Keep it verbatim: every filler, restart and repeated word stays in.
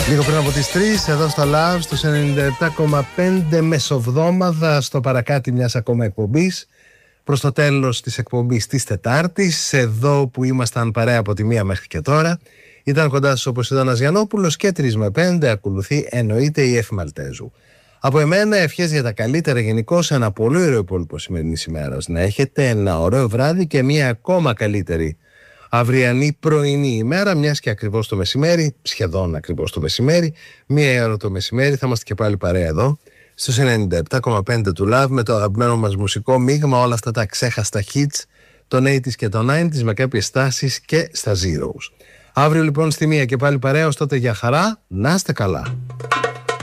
Λίγο πριν από τις τρεις, εδώ στο Love, στους ενενήντα επτά κόμμα πέντε, μεσοβδόμαδα, στο παρακάτι μιας ακόμα εκπομπής. Προς το τέλος της εκπομπής της Τετάρτης, εδώ που ήμασταν παρέα από τη μία μέχρι και τώρα, ήταν κοντά σας ο Ποσειδώνας Γιαννόπουλος και τρεις με πέντε ακολουθεί εννοείται η Εφη Μαλτέζου. Από εμένα ευχές για τα καλύτερα γενικώς, ένα πολύ ωραίο υπόλοιπο σημερινής ημέρας. Να έχετε ένα ωραίο βράδυ και μια ακόμα καλύτερη αυριανή πρωινή ημέρα, μιας και ακριβώς το μεσημέρι, σχεδόν ακριβώς το μεσημέρι, μία ώρα το μεσημέρι θα είμαστε και πάλι παρέα εδώ στους ενενήντα επτά κόμμα πέντε του Love με το αγαπημένο μας μουσικό μείγμα, όλα αυτά τα ξέχαστα hits των ογδόντα και των ενενήντα με κάποιες στάσεις και στα Zeros. Αύριο λοιπόν στη μία και πάλι παρέα, ως τότε για χαρά, να είστε καλά.